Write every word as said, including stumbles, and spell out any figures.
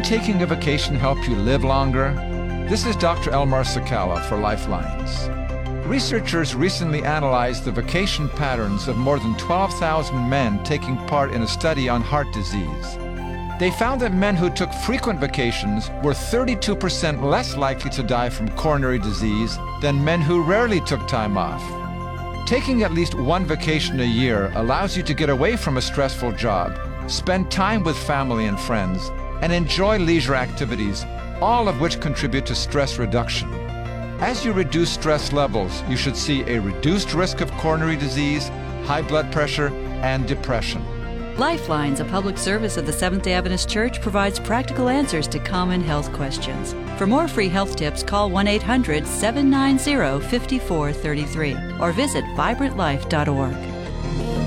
taking a vacation help you live longer? This is Doctor Elmar Sakala for Lifelines. Researchers recently analyzed the vacation patterns of more than twelve thousand men taking part in a study on heart disease. They found that men who took frequent vacations were thirty-two percent less likely to die from coronary disease than men who rarely took time off. Taking at least one vacation a year allows you to get away from a stressful job, spend time with family and friends, and enjoy leisure activities, all of which contribute to stress reduction. As you reduce stress levels, you should see a reduced risk of coronary disease, high blood pressure, and depression. Lifelines, a public service of the Seventh-day Adventist Church, provides practical answers to common health questions. For more free health tips, call one eight hundred, seven nine zero, five four three three or visit vibrant life dot org.